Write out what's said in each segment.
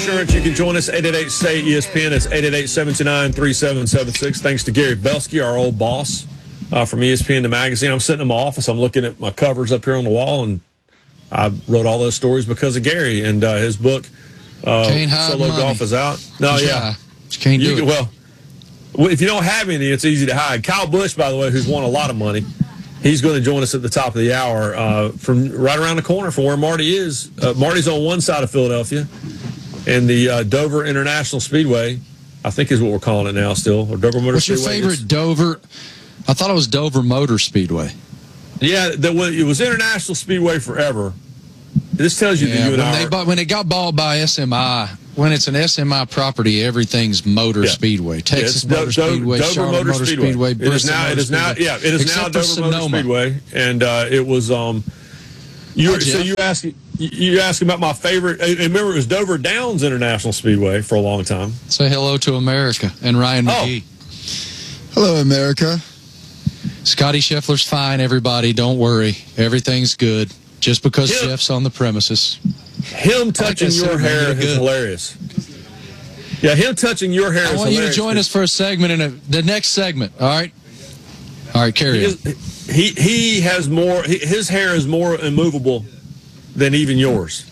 Insurance. You can join us, 888-STAY-ESPN. It's 888-729-3776. Thanks to Gary Belsky, our old boss from ESPN, the magazine. I'm sitting in my office. I'm looking at my covers up here on the wall, and I wrote all those stories because of Gary and his book, Solo Golf, is out. No, yeah. You can't do it. Well, if you don't have any, it's easy to hide. Kyle Busch, by the way, who's won a lot of money, he's going to join us at the top of the hour from right around the corner from where Marty is. Marty's on one side of Philadelphia, and the Dover International Speedway, I think is what we're calling it now still, or Dover Motor Speedway. What's your favorite Dover? I thought it was Dover Motor Speedway. Yeah, it was International Speedway forever. This tells you that you and I when it got bought by SMI, when it's an SMI property, everything's Motor Speedway. Texas Motor Speedway, Dover Charlotte Motor Speedway, Bristol Motor Speedway. It is now Dover Motor Speedway, and it was you asked about my favorite. Remember, it was Dover Downs International Speedway for a long time. Say hello to America and Ryan McGee. Hello, America. Scotty Scheffler's fine, everybody. Don't worry. Everything's good. Just because Jeff's on the premises. Him touching your hair is hilarious. Yeah, him touching your hair is hilarious. I want you to join us for a segment in the next segment, all right? All right, carry on. He has more, his hair is more immovable than even yours.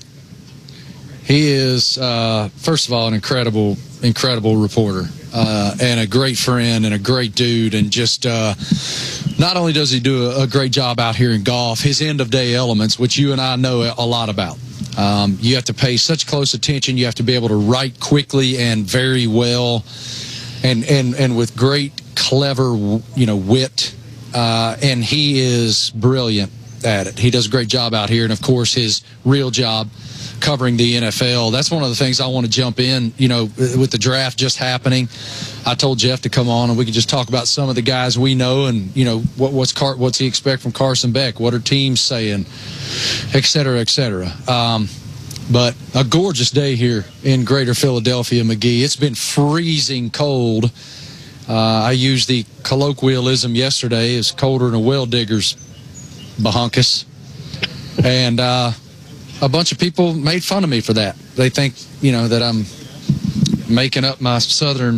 He is, first of all, an incredible reporter and a great friend and a great dude, and just not only does he do a great job out here in golf, his end-of-day elements, which you and I know a lot about. You have to pay such close attention. You have to be able to write quickly and very well, and with great, clever, wit. And he is brilliant at it. He does a great job out here, and of course, his real job covering the NFL. That's one of the things I want to jump in, with the draft just happening. I told Jeff to come on and we could just talk about some of the guys we know and, what's he expect from Carson Beck? What are teams saying? Et cetera, et cetera. But a gorgeous day here in Greater Philadelphia, McGee. It's been freezing cold. I used the colloquialism yesterday. It's colder than a well digger's bahunkus. And, a bunch of people made fun of me for that. They think, that I'm making up my southern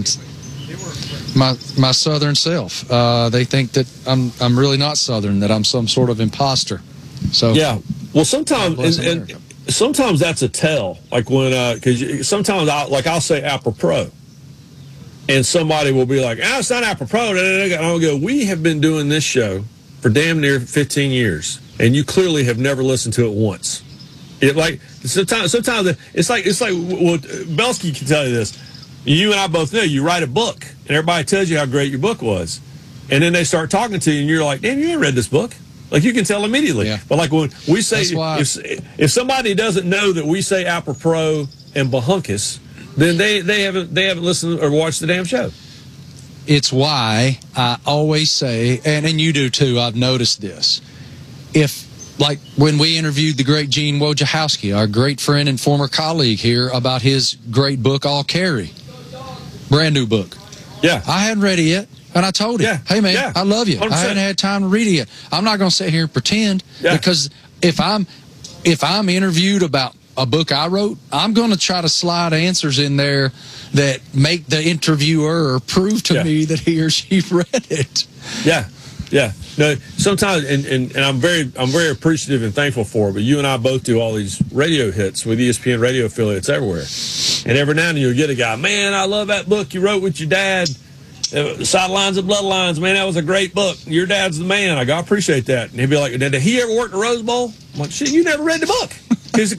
self. They think that I'm really not southern, that I'm some sort of imposter. So yeah, well, sometimes and sometimes that's a tell. Like when because sometimes I'll say apropos, and somebody will be like, it's not apropos. And I'll go, we have been doing this show for damn near 15 years, and you clearly have never listened to it once. Sometimes it's like well, Belsky can tell you this. You and I both know you write a book, and everybody tells you how great your book was, and then they start talking to you, and you're like, "Damn, you ain't read this book." Like you can tell immediately. Yeah. But like when we say, if somebody doesn't know that we say apropos and bahunkus, then they haven't listened or watched the damn show. It's why I always say, and you do too. I've noticed this. Like when we interviewed the great Gene Wojciechowski, our great friend and former colleague here, about his great book, All Carry. Brand new book. Yeah. I hadn't read it yet, and I told him, hey, man, I love you. 100%. I hadn't had time to read it yet. I'm not going to sit here and pretend, because if I'm interviewed about a book I wrote, I'm going to try to slide answers in there that make the interviewer prove to me that he or she read it. Yeah. Yeah, no. Sometimes, and I'm very appreciative and thankful for it. But you and I both do all these radio hits with ESPN radio affiliates everywhere, and every now and then you'll get a guy. Man, I love that book you wrote with your dad, Sidelines and Bloodlines. Man, that was a great book. Your dad's the man. I appreciate that. And he'd be like, did he ever work the Rose Bowl? I'm like, shit, you never read the book? Because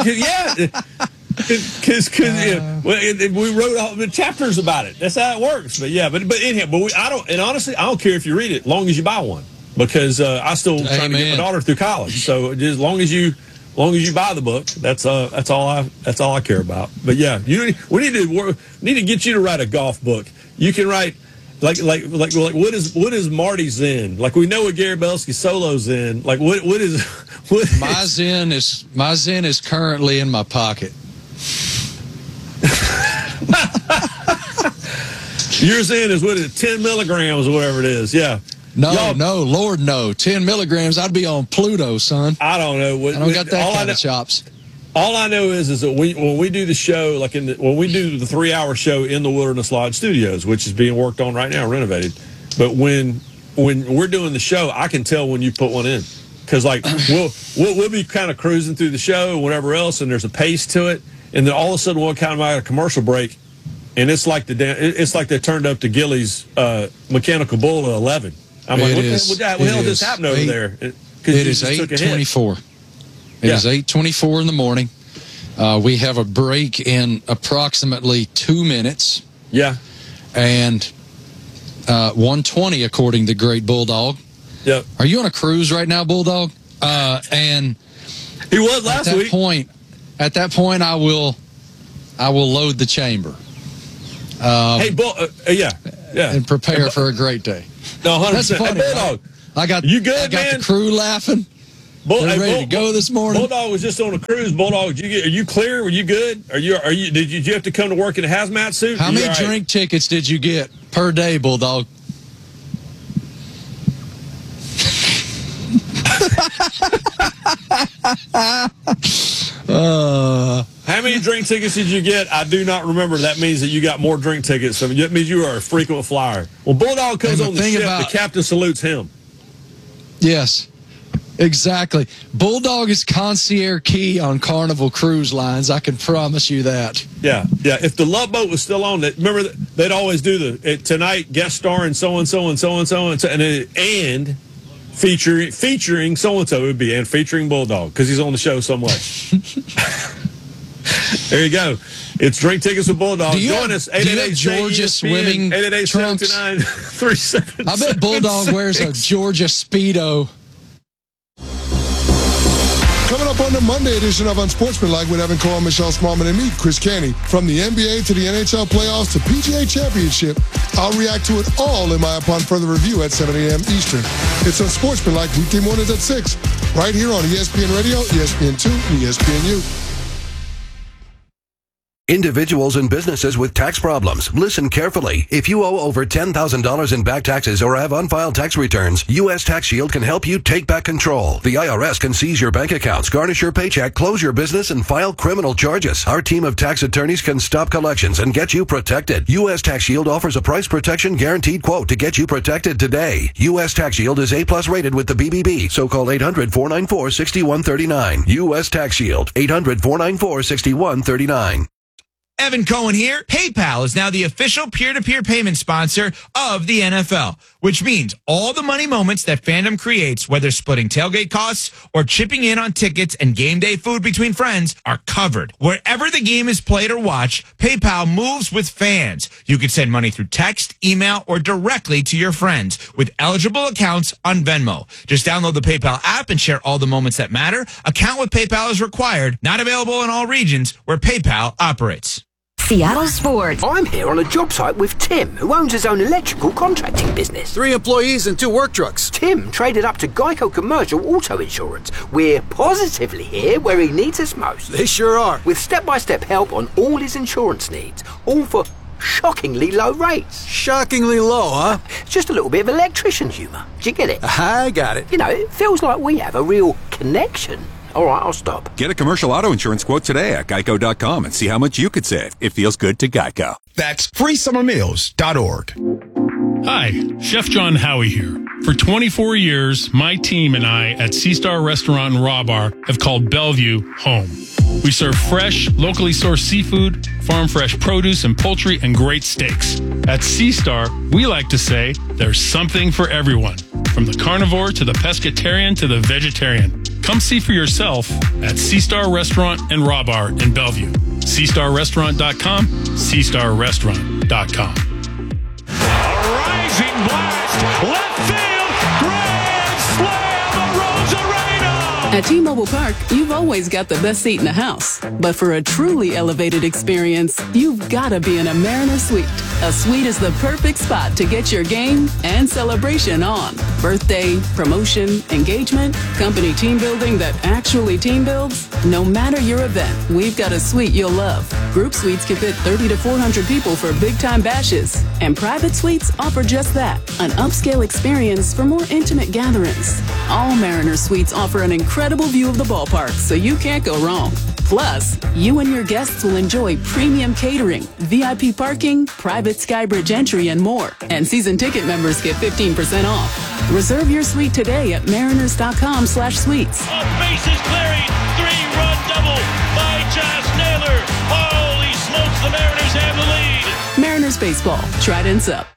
we wrote all the chapters about it. That's how it works. But yeah, but anyhow, honestly, I don't care if you read it, as long as you buy one, because I still trying to get my daughter through college. So just as long as you buy the book, that's all I care about. But yeah, we need to get you to write a golf book. You can write like what is Marty Zen? Like we know what Gary Belsky solo Zen. Like what is my Zen is currently in my pocket. Your Zen is what is it, 10 milligrams or whatever it is. Yeah. No, Lord, no. 10 milligrams, I'd be on Pluto, son. I don't know. I don't got that kind of chops. All I know is that when we do the show, like when we do the 3-hour show in the Wilderness Lodge Studios, which is being worked on right now, renovated. But when we're doing the show, I can tell when you put one in, because like we'll be kind of cruising through the show and whatever else, and there's a pace to it, and then all of a sudden we'll kind of out a commercial break, and it's like they turned up to Gillies Mechanical Bull at 11. I'm like, what the hell just happened over there? It is 8:24. It is 8:24 in the morning. We have a break in approximately 2 minutes. Yeah. And 1:20 according to Great Bulldog. Yep. Are you on a cruise right now, Bulldog? And he was last week. At that point, I will load the chamber. Hey, yeah. And prepare for a great day. No, 100%. That's funny. Hey, Bulldog, you good, I got the crew laughing. They're ready to go this morning. Bulldog was just on a cruise. Bulldog, are you clear? Were you good? Did you have to come to work in a hazmat suit? How many drink tickets did you get per day, Bulldog? How many drink tickets did you get? I do not remember. That means that you got more drink tickets. So that means you are a frequent flyer. When Bulldog comes on the ship, the captain salutes him. Yes. Exactly. Bulldog is concierge key on Carnival Cruise Lines. I can promise you that. Yeah. If the Love Boat was still on, remember they'd always do tonight guest starring so and so and so and so and featuring so and so would be and featuring Bulldog because he's on the show so much. There you go. It's drink tickets with Bulldog. Join us. 888 Georgia swimming 888-729-3777. I bet Bulldog wears a Georgia Speedo. Coming up on the Monday edition of Unsportsmanlike with Evan Cole, Michelle Smallman, and me, Chris Canty. From the NBA to the NHL playoffs to PGA Championship, I'll react to it all in my upon further review at 7 a.m. Eastern. It's Unsportsmanlike weekday mornings at 6, right here on ESPN Radio, ESPN2, and ESPNU. Individuals and businesses with tax problems, listen carefully. If you owe over $10,000 in back taxes or have unfiled tax returns, U.S. Tax Shield can help you take back control. The IRS can seize your bank accounts, garnish your paycheck, close your business, and file criminal charges. Our team of tax attorneys can stop collections and get you protected. U.S. Tax Shield offers a price protection guaranteed quote to get you protected today. U.S. Tax Shield is A+ rated with the BBB, so call 800-494-6139. U.S. Tax Shield, 800-494-6139. Evan Cohen here. PayPal is now the official peer-to-peer payment sponsor of the NFL, which means all the money moments that fandom creates, whether splitting tailgate costs or chipping in on tickets and game day food between friends, are covered. Wherever the game is played or watched, PayPal moves with fans. You can send money through text, email, or directly to your friends with eligible accounts on Venmo. Just download the PayPal app and share all the moments that matter. Account with PayPal is required. Not available in all regions where PayPal operates. Seattle Sports. I'm here on a job site with Tim, who owns his own electrical contracting business. 3 employees and 2 work trucks. Tim traded up to Geico Commercial Auto Insurance. We're positively here where he needs us most. They sure are. With step-by-step help on all his insurance needs, all for shockingly low rates. Shockingly low, huh? Just a little bit of electrician humour. Do you get it? I got it. You know, it feels like we have a real connection. All right, I'll stop. Get a commercial auto insurance quote today at geico.com and see how much you could save. It feels good to Geico. That's freesummermeals.org. Hi, Chef John Howie here. For 24 years, my team and I at Sea Star Restaurant and Raw Bar have called Bellevue home. We serve fresh, locally sourced seafood, farm fresh produce and poultry, and great steaks. At Sea Star, we like to say there's something for everyone, from the carnivore to the pescatarian to the vegetarian. Come see for yourself at Sea Star Restaurant and Raw Bar in Bellevue. SeaStarRestaurant.com, SeaStarRestaurant.com. A rising blast, left field, grand slam, Rosarena! At T-Mobile Park, you've always got the best seat in the house. But for a truly elevated experience, you've got to be in a Mariner Suite. A suite is the perfect spot to get your game and celebration on. Birthday, promotion, engagement, company team building that actually team builds. No matter your event, we've got a suite you'll love. Group suites can fit 30 to 400 people for big-time bashes. And private suites offer just that, an upscale experience for more intimate gatherings. All Mariner Suites offer an incredible view of the ballpark, so you can't go wrong. Plus, you and your guests will enjoy premium catering, VIP parking, private Skybridge entry, and more. And season ticket members get 15% off. Reserve your suite today at mariners.com/suites. Bases clearing, 3-run double by Josh Naylor. Holy smokes, the Mariners have the lead. Mariners baseball. Trident's up.